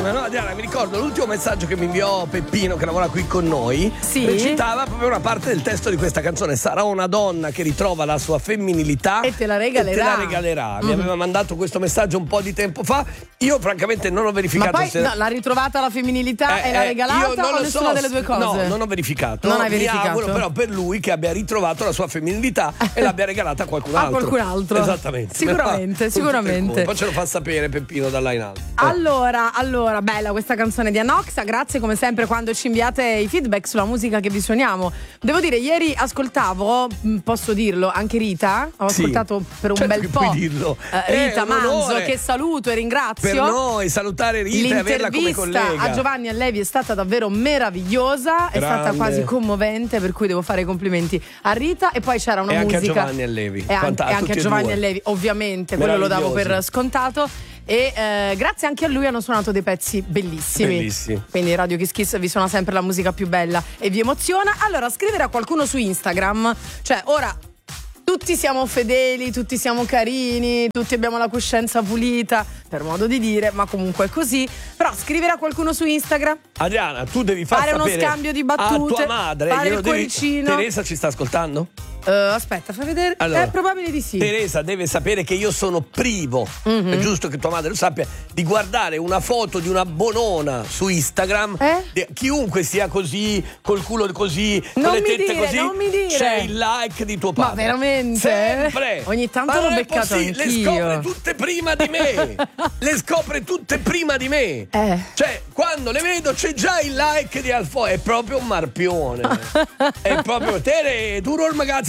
no, Diana, mi ricordo l'ultimo messaggio che mi inviò Peppino, che lavora qui con noi. Sì. Recitava proprio una parte del testo di questa canzone. Sarà una donna che ritrova la sua femminilità e te la regalerà. Mi aveva mandato questo messaggio un po' di tempo fa. Io francamente non ho verificato. Ma poi l'ha ritrovata la femminilità e l'ha regalata, io non o lo nessuna delle due cose? No, non ho verificato. Non hai verificato? Mi auguro però per lui che abbia ritrovato la sua femminilità e l'abbia regalata a qualcun altro. A qualcun altro. Esattamente. Sicuramente. Poi ce lo fa sapere Peppino da là in alto. Allora, bella questa canzone di Anoxa. Grazie come sempre quando ci inviate i feedback sulla musica che vi suoniamo. Devo dire, ieri ascoltavo, posso dirlo, anche Rita. Ho ascoltato per un bel po'. Puoi dirlo. Rita Manzo, che saluto e ringrazio. Per noi salutare Rita e averla come collega. A Giovanni Allevi è stata davvero meravigliosa. Grande. È stata quasi commovente, per cui devo fare i complimenti a Rita. E poi c'era una musica. Anche a Giovanni Allevi. E anche a Giovanni Allevi, ovviamente, quello lo davo per scontato. E grazie anche a lui hanno suonato dei pezzi bellissimi. Quindi Radio Kiss Kiss vi suona sempre la musica più bella e vi emoziona. Allora, scrivere a qualcuno su Instagram, cioè ora tutti siamo fedeli, tutti siamo carini, tutti abbiamo la coscienza pulita, per modo di dire, ma comunque è così. Però scrivere a qualcuno su Instagram, Adriana, tu devi fare uno scambio di battute, a tua madre, fare il cuoricino. Teresa ci sta ascoltando? Aspetta, fai vedere. Allora, è probabile di sì. Teresa deve sapere che io sono privo, è giusto che tua madre lo sappia, di guardare una foto di una bonona su Instagram. Chiunque sia così, col culo così, con le tette così, non mi dire. C'è il like di tuo padre. Ma veramente? Sempre. Ogni tanto l'ho beccato anch'io. Le scopre tutte prima di me. Le scopre tutte prima di me. Cioè, quando le vedo c'è già il like di Alfo. È proprio un marpione. È proprio Tere, duro il magazine.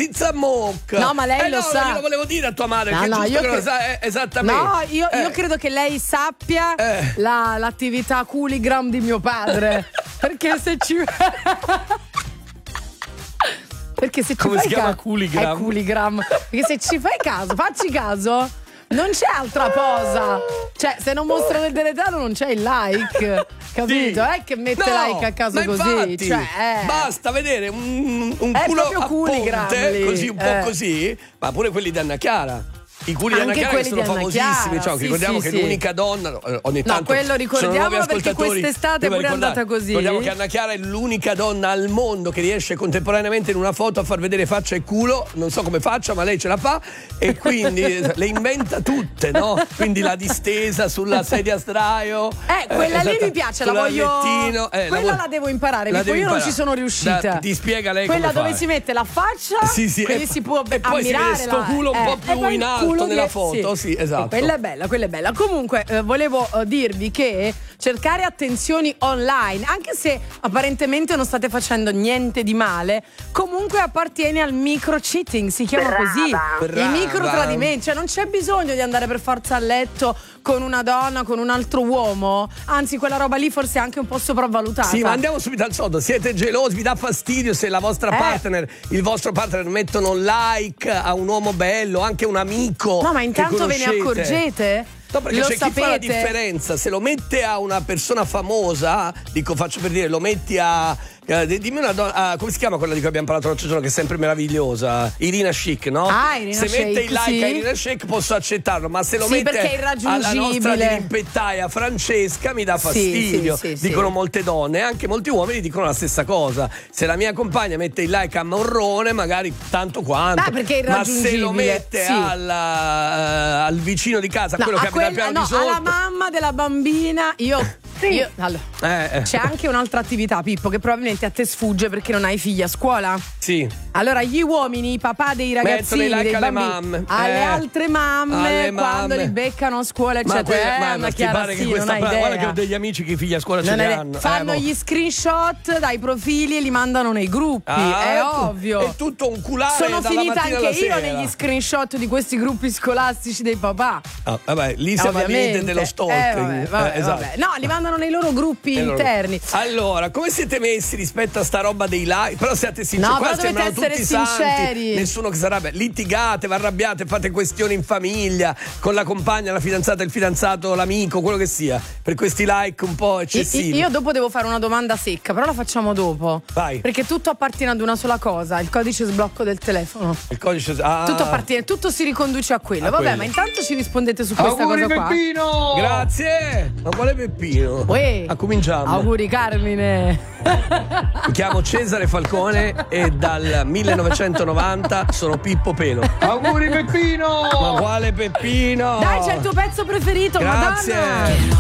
No, ma lei lo sa. Io lo volevo dire a tua madre, che giusto che lo sa esattamente. No, io credo che lei sappia l'attività Cooligram di mio padre. Perché se ci come si chiama Cooligram? È Cooligram. Perché se ci fai caso, facci caso, non c'è altra posa. Cioè, se non mostro del deletato non c'è il like. Capito? È che mette like a caso così. Infatti, cioè, basta vedere un culo a ponte, così un po' così, ma pure quelli di Anna Chiara. I culi di Anna Chiara che sono famosissimi, ricordiamo che è l'unica donna, ogni tanto. No, quello ricordiamolo perché quest'estate è pure andata così. Ricordiamo che Anna Chiara è l'unica donna al mondo che riesce contemporaneamente in una foto a far vedere faccia e culo, non so come faccia, ma lei ce la fa e quindi le inventa tutte, no? Quindi la distesa sulla sedia a sdraio. Quella lì mi piace, la voglio. Quella la devo imparare, perché io non ci sono riuscita. Ti spiega lei quella come dove fare. si mette la faccia, quindi si può e poi ammirare si vede sto culo un po' più in alto nella foto, sì, esatto. Quella è bella. Comunque volevo dirvi che cercare attenzioni online, anche se apparentemente non state facendo niente di male, comunque appartiene al micro cheating, si chiama così. Il micro tradimento, cioè non c'è bisogno di andare per forza a letto con una donna, con un altro uomo, anzi quella roba lì forse è anche un po' sopravvalutata. Sì, ma andiamo subito al sodo. Siete gelosi, vi dà fastidio se la vostra partner, il vostro partner mettono like a un uomo bello, anche un amico? No, ma intanto ve ne accorgete? No, perché c'è chi fa la differenza. Se lo mette a una persona famosa, dico, faccio per dire, lo metti a dimmi una donna, come si chiama quella di cui abbiamo parlato l'altro giorno, che è sempre meravigliosa? Irina Shayk, no? Irina se Shayk, mette il like a Irina Shayk posso accettarlo, ma se lo mette alla nostra dirimpettaia Francesca mi dà fastidio. Dicono molte donne, anche molti uomini dicono la stessa cosa. Se la mia compagna mette il like a Morrone, magari tanto quanto, ma se lo mette al vicino di casa, quello che abita al piano di sotto, alla mamma della bambina, allora, c'è anche un'altra attività, Pippo, che probabilmente a te sfugge perché non hai figli a scuola. Sì. Allora gli uomini, i papà dei ragazzini, dei alle bambini, mamme, alle altre mamme, quando li beccano a scuola, eccetera. Ma ti pare che questa guarda che ho degli amici che i figli a scuola ce ne hanno. Fanno gli screenshot dai profili e li mandano nei gruppi. È ovvio. È tutto un culare. Sono finita anche io negli screenshot di questi gruppi scolastici dei papà. Vabbè, lì siamo all'inizio dello stalking. Vabbè. No, li mandano nei loro gruppi interni. Allora, come siete messi rispetto a sta roba dei like? Però siate sinceri, qua sembrano tutti santi, nessuno che sarà litigate, vi arrabbiate, fate questioni in famiglia con la compagna, la fidanzata, il fidanzato, l'amico, quello che sia, per questi like un po' eccessivi. Io dopo devo fare una domanda secca, però la facciamo dopo. Vai. Perché tutto appartiene ad una sola cosa, il codice sblocco del telefono. Il codice tutto appartiene, tutto si riconduce a quello. Vabbè, ma intanto ci rispondete su questa cosa qua. Peppino! Grazie! Ma quale Peppino? Cominciamo. Auguri Carmine. Mi chiamo Cesare Falcone e dal 1990 sono Pippo Pelo. Auguri Peppino. Ma quale Peppino? Dai, c'è il tuo pezzo preferito. Grazie. Madonna.